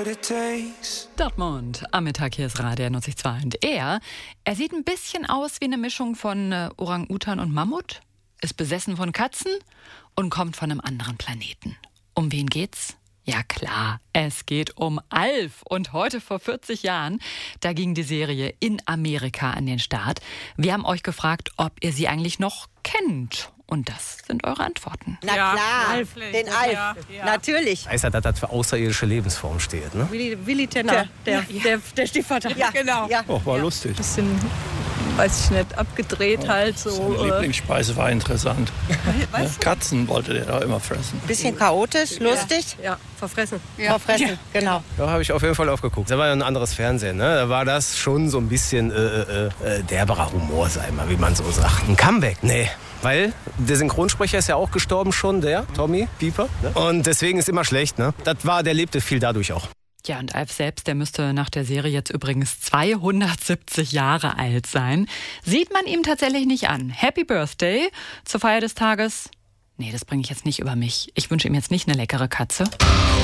Dortmund, am Mittag, hier ist Radio 92.2 und er sieht ein bisschen aus wie eine Mischung von Orang-Utan und Mammut, ist besessen von Katzen und kommt von einem anderen Planeten. Um wen geht's? Ja klar, es geht um Alf. Und heute vor 40 Jahren, da ging die Serie in Amerika an den Start. Wir haben euch gefragt, ob ihr sie eigentlich noch kennt. Und das sind eure Antworten. Na klar, Alf, den Alf, ja. Natürlich. Weiß ja, dass das für außerirdische Lebensform steht, ne? Willi Tenner, der Stiefvater. Ja, genau. Ja. Oh, war lustig. Bisschen, weiß ich nicht, abgedreht halt so. Seine Lieblingsspeise war interessant. Katzen wollte der da immer fressen. Bisschen chaotisch, lustig. Ja, verfressen. Ja. Verfressen, genau. Da habe ich auf jeden Fall aufgeguckt. Da war ja ein anderes Fernsehen, ne? Da war das schon so ein bisschen derberer Humor, sei mal, wie man so sagt. Ein Comeback? Nee. Weil der Synchronsprecher ist ja auch gestorben schon, der Tommy Pieper. Ne? Und deswegen ist immer schlecht, ne? Der lebte viel dadurch auch. Ja, und Alf selbst, der müsste nach der Serie jetzt übrigens 270 Jahre alt sein. Sieht man ihm tatsächlich nicht an. Happy Birthday zur Feier des Tages. Nee, das bringe ich jetzt nicht über mich. Ich wünsche ihm jetzt nicht eine leckere Katze.